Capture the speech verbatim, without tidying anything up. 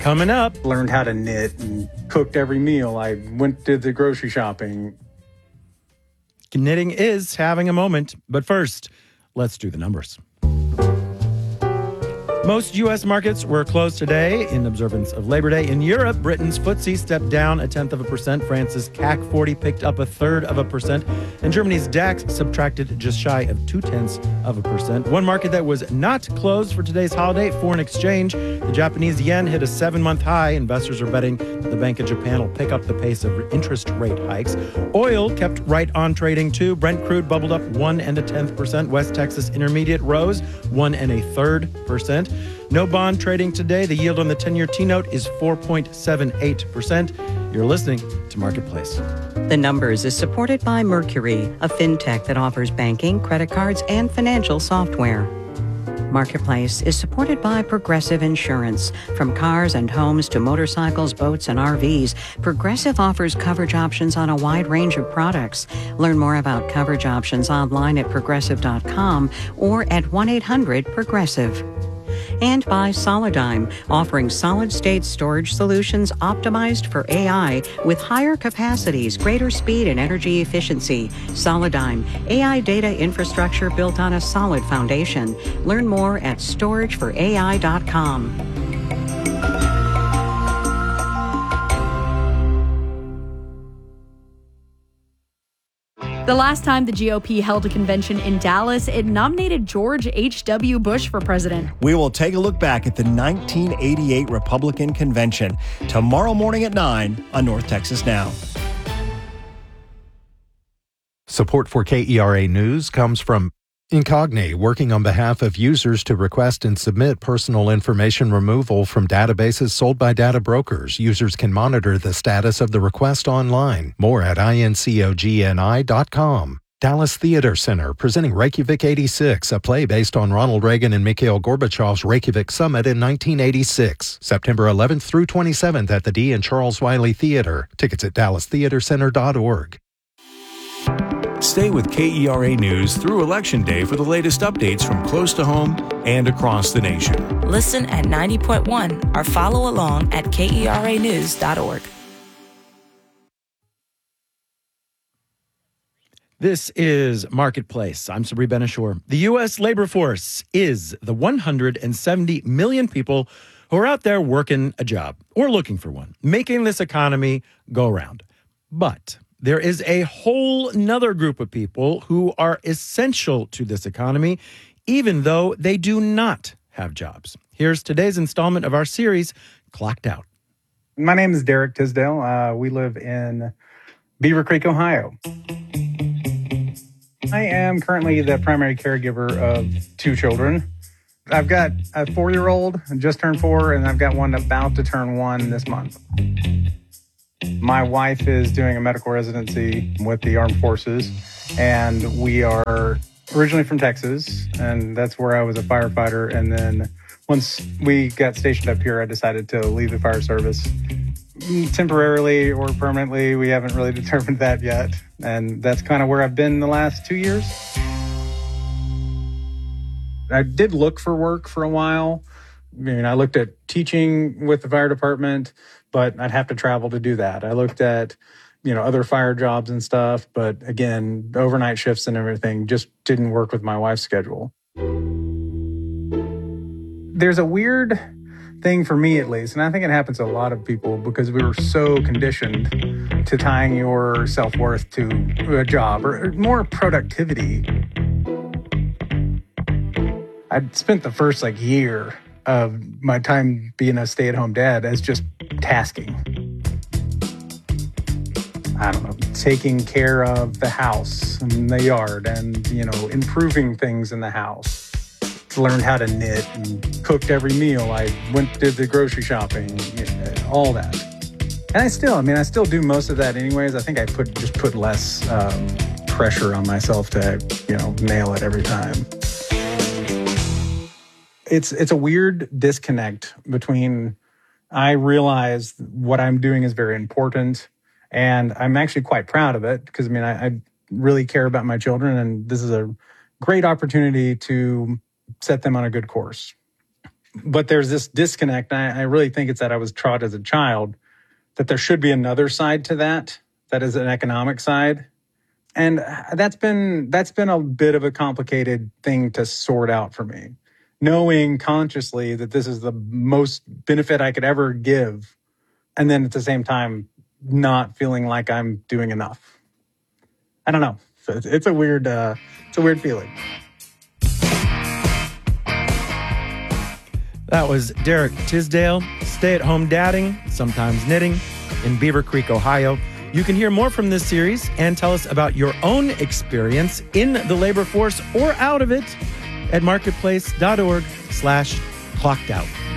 Coming up. Learned how to knit and cooked every meal. I went to the grocery shopping. Knitting is having a moment. But first, let's do the numbers. Most U S markets were closed today in observance of Labor Day. In Europe, Britain's F T S E stepped down a tenth of a percent. France's C A C forty picked up a third of a percent. And Germany's DAX subtracted just shy of two-tenths of a percent. One market that was not closed for today's holiday, foreign exchange. The Japanese yen hit a seven-month high. Investors are betting the Bank of Japan will pick up the pace of interest rate hikes. Oil kept right on trading, too. Brent crude bubbled up one and a tenth percent. West Texas Intermediate rose one and a third percent. No bond trading today. The yield on the ten-year T-note is four point seven eight percent. You're listening to Marketplace. The Numbers is supported by Mercury, a fintech that offers banking, credit cards, and financial software. Marketplace is supported by Progressive Insurance. From cars and homes to motorcycles, boats, and R Vs, Progressive offers coverage options on a wide range of products. Learn more about coverage options online at progressive dot com or at one eight hundred progressive. And by Solidigm, offering solid-state storage solutions optimized for A I with higher capacities, greater speed, and energy efficiency. Solidigm, A I data infrastructure built on a solid foundation. Learn more at storage for A I dot com. The last time the G O P held a convention in Dallas, it nominated George H W. Bush for president. We will take a look back at the nineteen eighty-eight Republican Convention tomorrow morning at nine on North Texas Now. Support for K E R A News comes from Incogni, working on behalf of users to request and submit personal information removal from databases sold by data brokers. Users can monitor the status of the request online. More at incogni dot com. Dallas Theater Center, presenting Reykjavik eighty-six, a play based on Ronald Reagan and Mikhail Gorbachev's Reykjavik Summit in nineteen eighty-six. September eleventh through twenty-seventh at the D and Charles Wiley Theater. Tickets at dallas theater center dot org. Stay with K E R A News through Election Day for the latest updates from close to home and across the nation. Listen at ninety point one or follow along at K E R A news dot org. This is Marketplace. I'm Sabri Ben-Achour. The U S labor force is the one hundred seventy million people who are out there working a job or looking for one, making this economy go round. But there is a whole nother group of people who are essential to this economy, even though they do not have jobs. Here's today's installment of our series, Clocked Out. My name is Derek Tisdale. Uh, we live in Beaver Creek, Ohio. I am currently the primary caregiver of two children. I've got a four-year-old, just turned four, and I've got one about to turn one this month. My wife is doing a medical residency with the Armed Forces, and we are originally from Texas, and that's where I was a firefighter. And then once we got stationed up here, I decided to leave the fire service temporarily or permanently. We haven't really determined that yet, and that's kind of where I've been the last two years. I did look for work for a while. I mean, I looked at teaching with the fire department, but I'd have to travel to do that. I looked at, you know, other fire jobs and stuff, but again, overnight shifts and everything just didn't work with my wife's schedule. There's a weird thing for me, at least, and I think it happens to a lot of people because we were so conditioned to tying your self-worth to a job or more productivity. I spent the first like year of my time being a stay-at-home dad as just tasking. I don't know, taking care of the house and the yard and, you know, improving things in the house. Learned how to knit and cooked every meal. I went to the grocery shopping, you know, all that. And I still, I mean, I still do most of that anyways. I think I put just put less um, pressure on myself to, you know, nail it every time. It's it's a weird disconnect between I realize what I'm doing is very important, and I'm actually quite proud of it because, I mean, I, I really care about my children, and this is a great opportunity to set them on a good course. But there's this disconnect. I, I really think it's that I was taught as a child that there should be another side to that, that is an economic side. And that's been that's been a bit of a complicated thing to sort out for me. Knowing consciously that this is the most benefit I could ever give, and then at the same time, not feeling like I'm doing enough. I don't know. So it's, it's a weird, uh, it's a weird feeling. That was Derek Tisdale, stay-at-home dadding, sometimes knitting, in Beaver Creek, Ohio. You can hear more from this series and tell us about your own experience in the labor force or out of it at marketplace.org slash clocked out.